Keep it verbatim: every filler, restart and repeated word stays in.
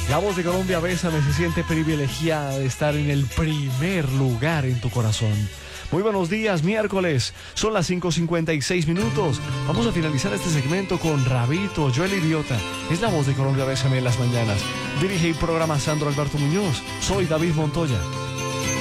La voz de Colombia, Bésame, se siente privilegiada de estar en el primer lugar en tu corazón. Muy buenos días, miércoles. Son las cinco cincuenta y seis minutos. Vamos a finalizar este segmento con Rabito, Yo el Idiota. Es la voz de Colombia, Bésame en las mañanas. Dirige el programa Sandro Alberto Muñoz. Soy David Montoya.